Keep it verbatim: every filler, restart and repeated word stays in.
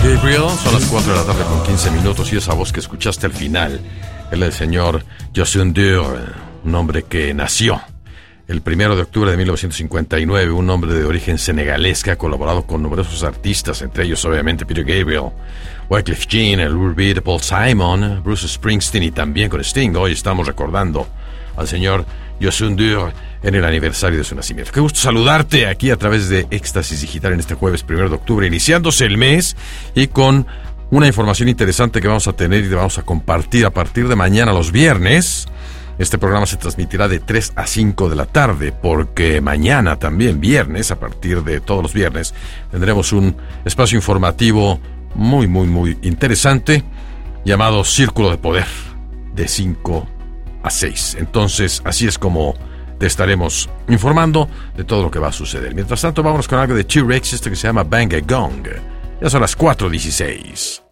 Gabriel, son las cuatro de la tarde con quince minutos y esa voz que escuchaste al final es el señor Youssou N'Dour, un hombre que nació el primero de octubre de mil novecientos cincuenta y nueve, un hombre de origen senegalés que ha colaborado con numerosos artistas, entre ellos obviamente Peter Gabriel, Wyclef Jean, Lou Reed, Paul Simon, Bruce Springsteen y también con Sting. Hoy estamos recordando al señor Youssou N'Dour en el aniversario de su nacimiento. Qué gusto saludarte aquí a través de Éxtasis Digital en este jueves primero de octubre, iniciándose el mes y con una información interesante que vamos a tener y vamos a compartir a partir de mañana los viernes. Este programa se transmitirá de tres a cinco de la tarde porque mañana también viernes, a partir de todos los viernes, tendremos un espacio informativo muy, muy, muy interesante llamado Círculo de Poder de cinco a seis. Entonces, así es como te estaremos informando de todo lo que va a suceder. Mientras tanto, vámonos con algo de T-Rex, este que se llama Bang a Gong. Ya son las cuatro dieciséis.